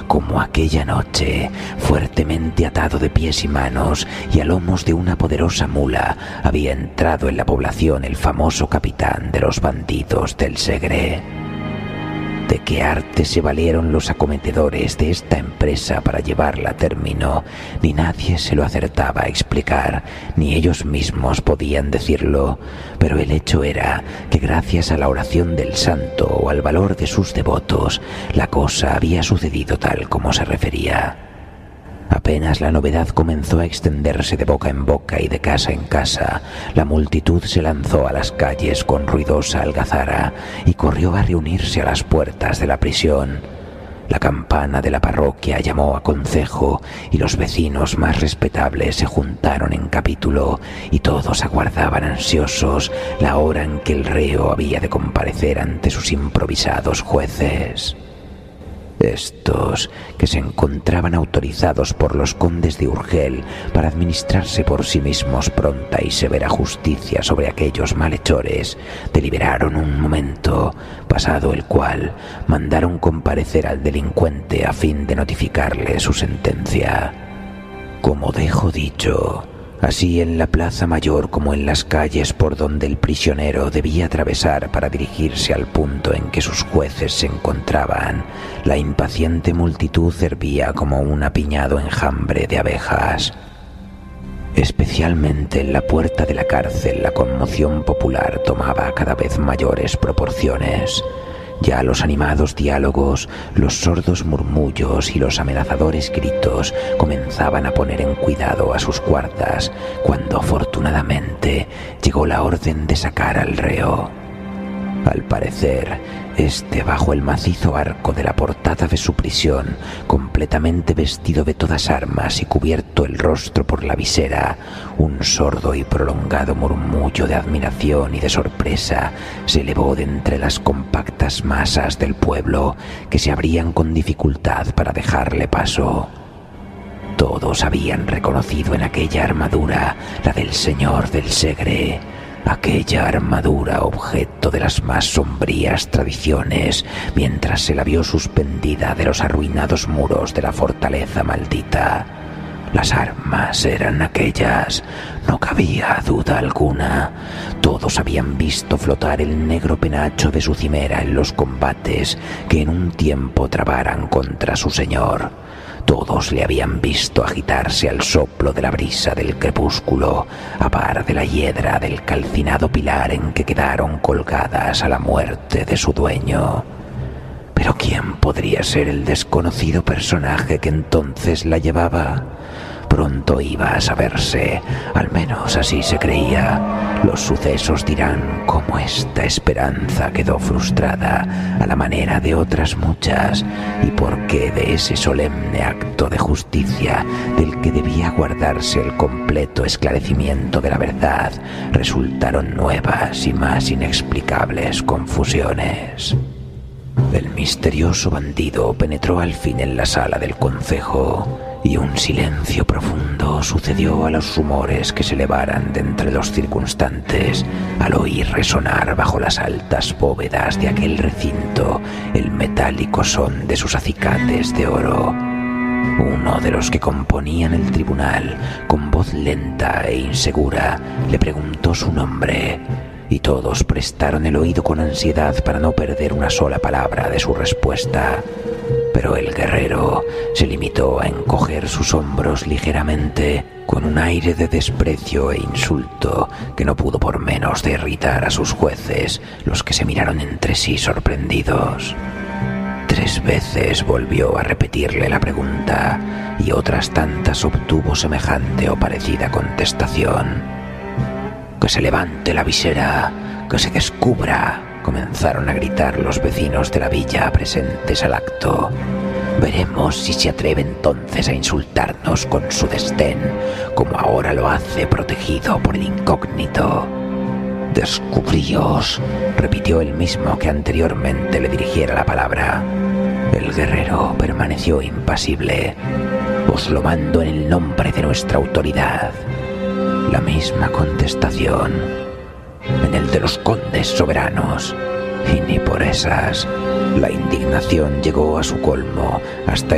como aquella noche, fuertemente atado de pies y manos y a lomos de una poderosa mula, había entrado en la población el famoso capitán de los bandidos del Segre. ¿De qué arte se valieron los acometedores de esta empresa para llevarla a término? Ni nadie se lo acertaba a explicar, ni ellos mismos podían decirlo, pero el hecho era que gracias a la oración del santo o al valor de sus devotos, la cosa había sucedido tal como se refería. Apenas la novedad comenzó a extenderse de boca en boca y de casa en casa, la multitud se lanzó a las calles con ruidosa algazara y corrió a reunirse a las puertas de la prisión. La campana de la parroquia llamó a concejo y los vecinos más respetables se juntaron en capítulo y todos aguardaban ansiosos la hora en que el reo había de comparecer ante sus improvisados jueces. Estos, que se encontraban autorizados por los condes de Urgel para administrarse por sí mismos pronta y severa justicia sobre aquellos malhechores, deliberaron un momento, pasado el cual mandaron comparecer al delincuente a fin de notificarle su sentencia. Como dejo dicho, así en la plaza mayor como en las calles por donde el prisionero debía atravesar para dirigirse al punto en que sus jueces se encontraban, la impaciente multitud hervía como un apiñado enjambre de abejas. Especialmente en la puerta de la cárcel la conmoción popular tomaba cada vez mayores proporciones. Ya los animados diálogos, los sordos murmullos y los amenazadores gritos comenzaban a poner en cuidado a sus guardas, cuando afortunadamente llegó la orden de sacar al reo. Al parecer, bajo el macizo arco de la portada de su prisión, completamente vestido de todas armas y cubierto el rostro por la visera, un sordo y prolongado murmullo de admiración y de sorpresa se elevó de entre las compactas masas del pueblo que se abrían con dificultad para dejarle paso. Todos habían reconocido en aquella armadura la del señor del Segre, aquella armadura objeto de las más sombrías tradiciones, mientras se la vio suspendida de los arruinados muros de la fortaleza maldita. Las armas eran aquellas, no cabía duda alguna. Todos habían visto flotar el negro penacho de su cimera en los combates que en un tiempo trabaran contra su señor. Todos le habían visto agitarse al soplo de la brisa del crepúsculo, a par de la hiedra del calcinado pilar en que quedaron colgadas a la muerte de su dueño. Pero ¿quién podría ser el desconocido personaje que entonces la llevaba? Pronto iba a saberse, al menos así se creía. Los sucesos dirán cómo esta esperanza quedó frustrada, a la manera de otras muchas, y por qué de ese solemne acto de justicia, del que debía guardarse el completo esclarecimiento de la verdad, resultaron nuevas y más inexplicables confusiones. El misterioso bandido penetró al fin en la sala del concejo, y un silencio profundo sucedió a los rumores que se elevaran de entre los circunstantes al oír resonar bajo las altas bóvedas de aquel recinto el metálico son de sus acicates de oro. Uno de los que componían el tribunal, con voz lenta e insegura, le preguntó su nombre, y todos prestaron el oído con ansiedad para no perder una sola palabra de su respuesta. Pero el guerrero se limitó a encoger sus hombros ligeramente, con un aire de desprecio e insulto que no pudo por menos de irritar a sus jueces, los que se miraron entre sí sorprendidos. 3 veces volvió a repetirle la pregunta, y otras tantas obtuvo semejante o parecida contestación. «Que se levante la visera, que se descubra», comenzaron a gritar los vecinos de la villa presentes al acto. «Veremos si se atreve entonces a insultarnos con su desdén, como ahora lo hace protegido por el incógnito». «Descubríos», repitió el mismo que anteriormente le dirigiera la palabra. El guerrero permaneció impasible. «Os lo mando en el nombre de nuestra autoridad». La misma contestación. «En el de los condes soberanos». Y ni por esas. La indignación llegó a su colmo hasta